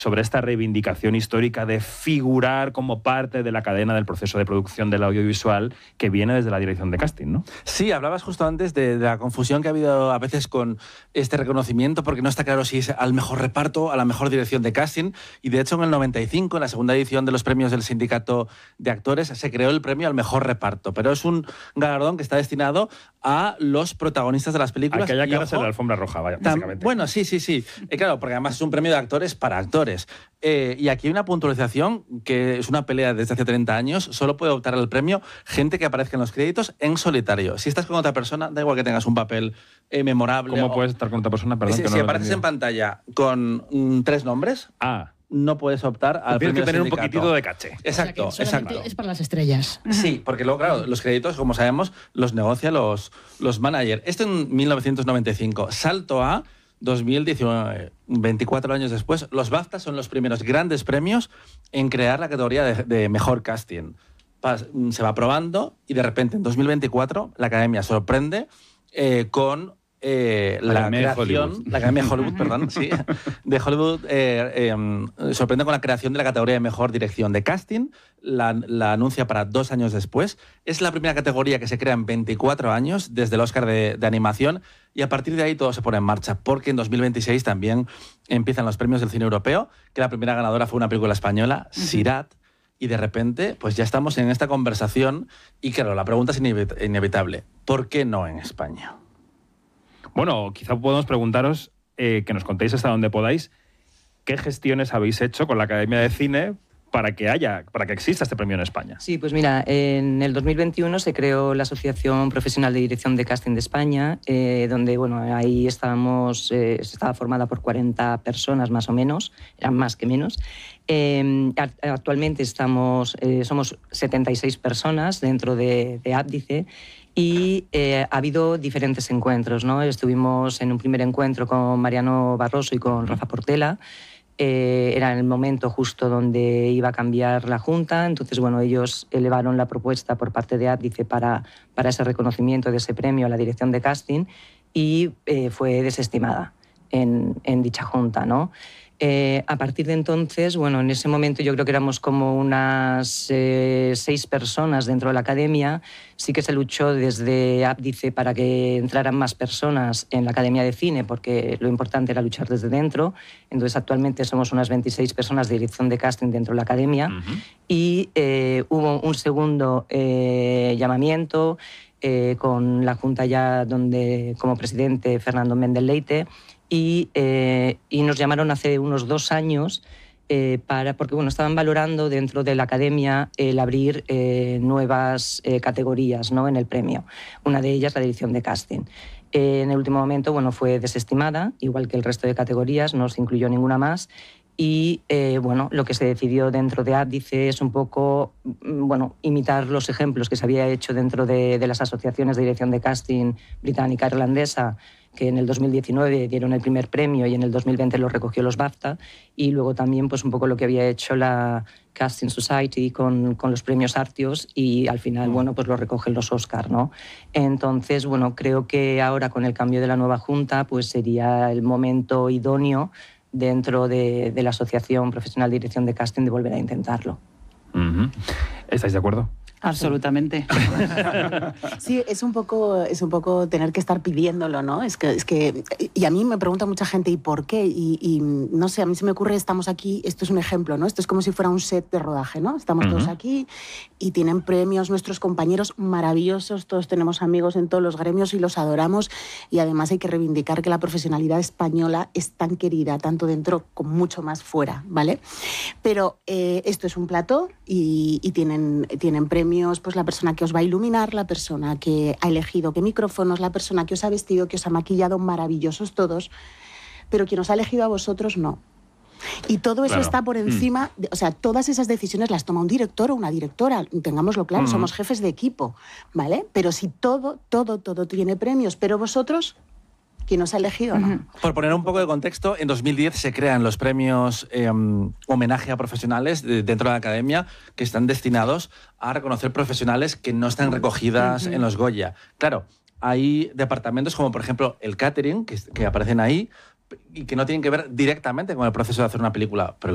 sobre esta reivindicación histórica de figurar como parte de la cadena del proceso de producción del audiovisual que viene desde la dirección de casting, ¿no? Sí, hablabas justo antes de la confusión que ha habido a veces con este reconocimiento, porque no está claro si es al mejor reparto, a la mejor dirección de casting, y de hecho en el 95, en la segunda edición de los premios del Sindicato de Actores, se creó el premio al mejor reparto, pero es un galardón que está destinado a los protagonistas de las películas. Aquella cara es la alfombra roja, vaya, básicamente. Bueno, sí. Claro, porque además es un premio de actores para actores. Y aquí hay una puntualización que es una pelea desde hace 30 años. Solo puede optar al premio gente que aparezca en los créditos en solitario. Si estás con otra persona, da igual que tengas un papel memorable. ¿Cómo puedes estar con otra persona? Perdón, si apareces en pantalla con 3 nombres... no puedes optar al premio. Tienes que tener un poquitito de caché. O Exacto, sea, que solamente es para las estrellas. Sí, porque luego, claro, los créditos, como sabemos, los negocia los managers. Esto en 1995. Salto a 2019, 24 años después, los BAFTA son los primeros grandes premios en crear la categoría de mejor casting. Se va probando y de repente en 2024 la Academia sorprende con la Academia de Hollywood, perdón, sí, de Hollywood sorprende con la creación de la categoría de mejor dirección de casting, la anuncia para 2 años después. Es la primera categoría que se crea en 24 años desde el Oscar de animación, y a partir de ahí todo se pone en marcha, porque en 2026 también empiezan los premios del cine europeo, que la primera ganadora fue una película española, Sirat, y de repente pues ya estamos en esta conversación y claro, la pregunta es inevitable, ¿por qué no en España? Bueno, quizá podemos preguntaros, que nos contéis hasta donde podáis, ¿qué gestiones habéis hecho con la Academia de Cine para que exista este premio en España? Sí, pues mira, en el 2021 se creó la Asociación Profesional de Dirección de Casting de España, donde, bueno, ahí estaba formada por 40 personas más o menos, eran más que menos. Actualmente somos 76 personas dentro de Ábdice. Y ha habido diferentes encuentros, ¿no? Estuvimos en un primer encuentro con Mariano Barroso y con Rafa Portela. Era en el momento justo donde iba a cambiar la Junta. Entonces, bueno, ellos elevaron la propuesta por parte de Ábdice para ese reconocimiento de ese premio a la dirección de casting y fue desestimada en dicha Junta, ¿no? A partir de entonces, bueno, en ese momento yo creo que éramos como unas 6 personas dentro de la Academia. Sí que se luchó desde Ábdice para que entraran más personas en la Academia de Cine, porque lo importante era luchar desde dentro. Entonces, actualmente somos unas 26 personas de dirección de casting dentro de la Academia. Y hubo un segundo llamamiento con la Junta ya donde, como presidente, Fernando Méndez Leite, y nos llamaron hace unos 2 años porque bueno, estaban valorando dentro de la Academia el abrir nuevas categorías, ¿no?, en el premio. Una de ellas la dirección de casting. En el último momento, bueno, fue desestimada, igual que el resto de categorías, no se incluyó ninguna más. Y bueno, lo que se decidió dentro de Ábdice es un poco, bueno, imitar los ejemplos que se había hecho dentro de las asociaciones de dirección de casting británica e irlandesa, que en el 2019 dieron el primer premio y en el 2020 lo recogió los BAFTA, y luego también pues un poco lo que había hecho la Casting Society con los premios Artios, y al final, bueno, pues lo recogen los Oscar, ¿no? Entonces, bueno, creo que ahora con el cambio de la nueva Junta pues sería el momento idóneo dentro de la Asociación Profesional de Dirección de Casting de volver a intentarlo. ¿Estáis de acuerdo? Absolutamente. Sí, es un poco tener que estar pidiéndolo, ¿no? Es que y a mí me pregunta mucha gente, ¿y por qué? Y no sé, a mí se me ocurre, estamos aquí, esto es un ejemplo, ¿no? Esto es como si fuera un set de rodaje, ¿no? Estamos todos aquí y tienen premios nuestros compañeros maravillosos, todos tenemos amigos en todos los gremios y los adoramos, y además hay que reivindicar que la profesionalidad española es tan querida, tanto dentro como mucho más fuera, ¿vale? Pero esto es un plató y tienen premios, pues la persona que os va a iluminar, la persona que ha elegido qué micrófonos, la persona que os ha vestido, que os ha maquillado, maravillosos todos, pero quien os ha elegido a vosotros no. Y todo eso está por encima, o sea, todas esas decisiones las toma un director o una directora, tengámoslo claro, somos jefes de equipo, ¿vale? Pero si todo tiene premios, pero vosotros, ¿quién os ha elegido? ¿No? Por poner un poco de contexto, en 2010 se crean los premios homenaje a profesionales dentro de la Academia, que están destinados a reconocer profesionales que no están recogidas en los Goya. Claro, hay departamentos como, por ejemplo, el catering, que aparecen ahí y que no tienen que ver directamente con el proceso de hacer una película, pero